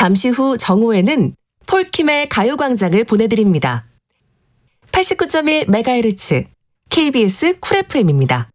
잠시 후 정오에는 폴킴의 가요광장을 보내드립니다. 89.1MHz KBS 쿨 FM입니다.